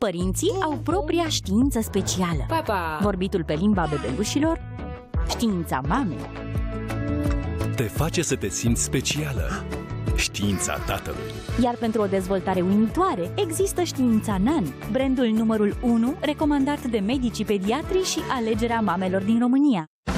Părinții au propria știință specială. Papa. Vorbitul pe limba bebelușilor, știința mamei. Te face să te simți specială. Știința tatălui. Iar pentru o dezvoltare uimitoare, există știința NAN, brandul numărul 1 recomandat de medicii pediatri și alegerea mamelor din România.